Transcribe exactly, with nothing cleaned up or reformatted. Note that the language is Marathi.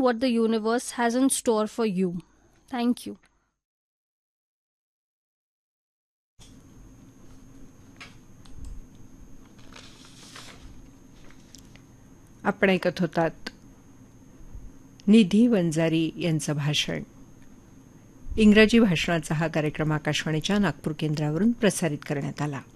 what the universe has in store for you. Thank you. आपण ऐकत होतात निधी वंजारी यांचं भाषण. इंग्रजी भाषणाचा हा कार्यक्रम आकाशवाणीच्या नागपूर केंद्रावरून प्रसारित करण्यात आला.